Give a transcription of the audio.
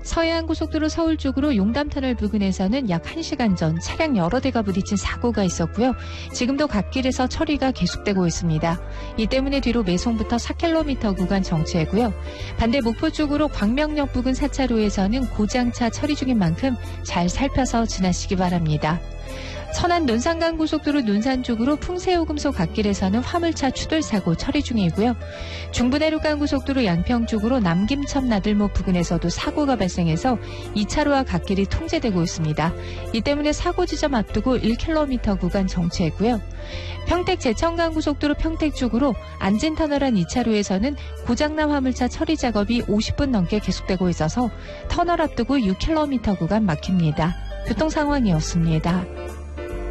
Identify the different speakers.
Speaker 1: 서해안고속도로 서울 쪽으로 용담터널 부근에서는 약 1시간 전 차량 여러 대가 부딪힌 사고가 있었고요. 지금도 갓길에서 처리가 계속되고 있습니다. 이 때문에 뒤로 매송부터 4km 구간 정체고요. 반대 목포 쪽으로 광명역 부근 4차로에서는 고장차 처리 중인 만큼 잘 살펴서 지나시기 바랍니다. 천안 논산간 고속도로 논산 쪽으로 풍세요금소 갓길에서는 화물차 추돌 사고 처리 중이고요. 중부내륙간 고속도로 양평 쪽으로 남김천 나들목 부근에서도 사고가 발생해서 2차로와 갓길이 통제되고 있습니다. 이 때문에 사고 지점 앞두고 1km 구간 정체고요. 평택 제천간 고속도로 평택 쪽으로 안진터널 안 2차로에서는 고장난 화물차 처리 작업이 50분 넘게 계속되고 있어서 터널 앞두고 6km 구간 막힙니다. 교통 상황이었습니다.